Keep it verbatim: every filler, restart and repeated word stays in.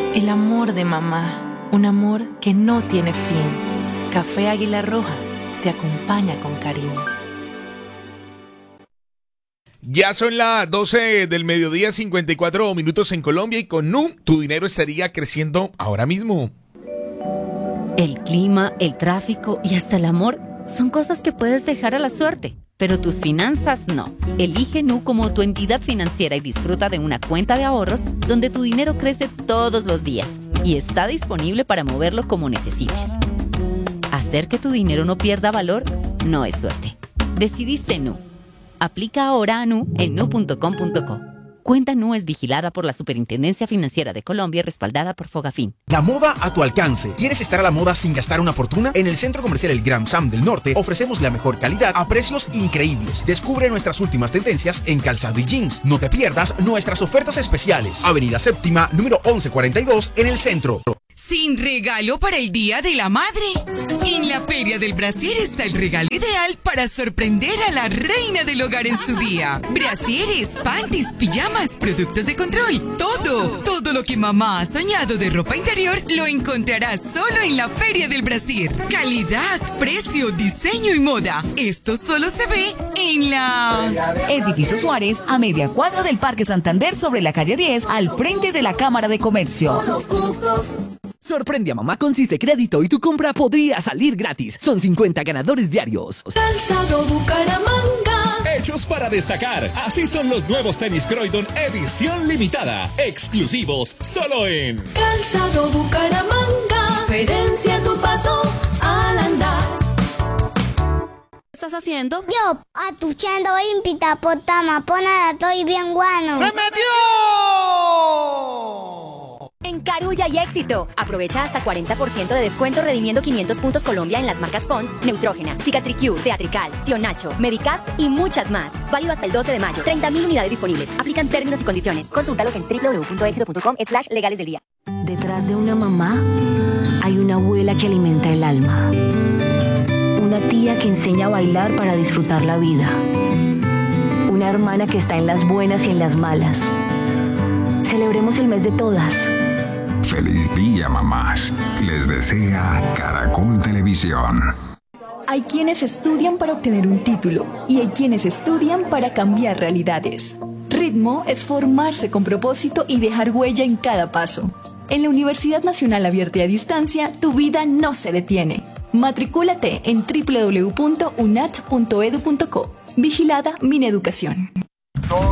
El amor de mamá, un amor que no tiene fin. Café Águila Roja te acompaña con cariño. Ya son las doce del mediodía, cincuenta y cuatro minutos en Colombia, y con Nu, tu dinero estaría creciendo ahora mismo. El clima, el tráfico y hasta el amor son cosas que puedes dejar a la suerte, pero tus finanzas no. Elige Nu como tu entidad financiera y disfruta de una cuenta de ahorros donde tu dinero crece todos los días y está disponible para moverlo como necesites. Hacer que tu dinero no pierda valor no es suerte. Decidiste Nu. Aplica ahora a Nu en nu punto com punto co. Cuenta Nu es vigilada por la Superintendencia Financiera de Colombia y respaldada por Fogafín. La moda a tu alcance. ¿Quieres estar a la moda sin gastar una fortuna? En el Centro Comercial El Gran Sam del Norte ofrecemos la mejor calidad a precios increíbles. Descubre nuestras últimas tendencias en calzado y jeans. No te pierdas nuestras ofertas especiales. Avenida Séptima, número once cuarenta y dos, en el centro. ¿Sin regalo para el Día de la Madre? En la Feria del Brasier está el regalo ideal para sorprender a la reina del hogar en su día. Brasieres, panties, pijamas, productos de control, todo, todo lo que mamá ha soñado de ropa interior lo encontrarás solo en la Feria del Brasier. Calidad, precio, diseño y moda. Esto solo se ve en la... Edificio Suárez, a media cuadra del Parque Santander, sobre la calle diez, al frente de la Cámara de Comercio. Sorprende a mamá con Ciste Crédito y tu compra podría salir gratis. Son cincuenta ganadores diarios. Calzado Bucaramanga. Hechos para destacar. Así son los nuevos tenis Croydon edición limitada. Exclusivos solo en Calzado Bucaramanga. Diferencia tu paso al andar. ¿Qué estás haciendo? Yo, atuchando impita potama, ponada, estoy bien guano. ¡Se metió! En Carulla hay éxito. Aprovecha hasta cuarenta por ciento de descuento redimiendo quinientos puntos Colombia en las marcas Pons, Neutrógena, Cicatricure, Teatrical, Tío Nacho, Medicasp y muchas más. Válido hasta el doce de mayo. treinta mil unidades disponibles. Aplican términos y condiciones. Consúltalos en doble u doble u doble u punto éxito punto com slash legales del día. Detrás de una mamá hay una abuela que alimenta el alma. Una tía que enseña a bailar para disfrutar la vida. Una hermana que está en las buenas y en las malas. Celebremos el mes de todas. Feliz día, mamás. Les desea Caracol Televisión. Hay quienes estudian para obtener un título y hay quienes estudian para cambiar realidades. Ritmo es formarse con propósito y dejar huella en cada paso. En la Universidad Nacional Abierta y a Distancia, tu vida no se detiene. Matricúlate en doble u doble u doble u punto unat punto edu punto co. Vigilada Mineducación.